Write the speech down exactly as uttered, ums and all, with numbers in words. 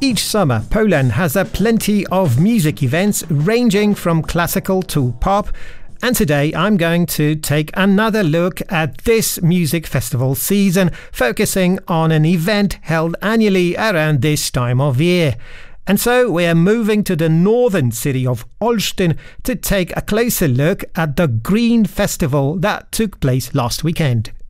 Each summer, Poland has a plenty of music events ranging from classical to pop. And today I'm going to take another look at this music festival season, focusing on an event held annually around this time of year. And so we're moving to the northern city of Olsztyn to take a closer look at the Green Festival that took place last weekend.